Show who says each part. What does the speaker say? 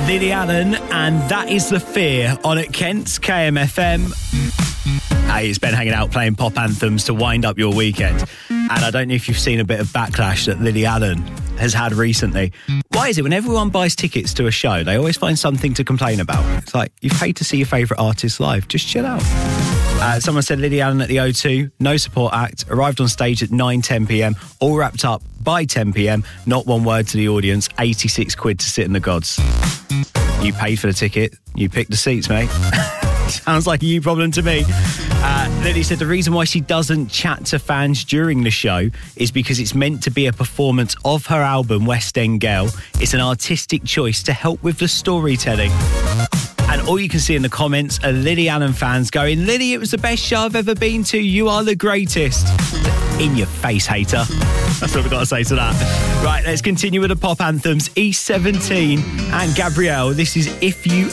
Speaker 1: Lily Allen, and That Is the Fear on at Kent's KMFM. Hey, it's Ben hanging out playing pop anthems to wind up your weekend. And I don't know if you've seen a bit of backlash that Lily Allen has had recently. Why is it when everyone buys tickets to a show, they always find something to complain about? It's like, you've paid to see your favourite artist live. Just chill out. Someone said Lily Allen at the O2, no support act, arrived on stage at 9:10pm, all wrapped up by 10pm, not one word to the audience, 86 quid to sit in the gods. You paid for the ticket, you picked the seats, mate. Sounds like a you problem to me. Lily said the reason why she doesn't chat to fans during the show is because it's meant to be a performance of her album, West End Girl. It's an artistic choice to help with the storytelling. And all you can see in the comments are Lily Allen fans going, Lily, it was the best show I've ever been to. You are the greatest. In your face, hater. That's what we've got to say to that. Right, let's continue with the pop anthems. E17 and Gabrielle. This is If You